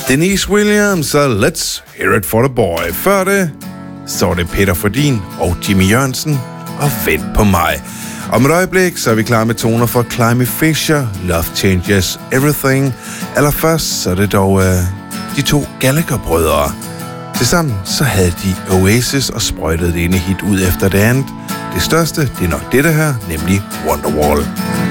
Denise Williams og Let's Hear It For The Boy. Før det, så er det Peter Fordin og Jimmy Jørgensen og Vent På Mig. Om et øjeblik, så er vi klar med toner for Climby Fisher, Love Changes Everything. Allerførst, så er det dog de to Gallagher-brødre. Tilsammen så havde de Oasis og sprøjtede det ene hit ud efter det andet. Det største, det er nok dette her, nemlig Wonderwall.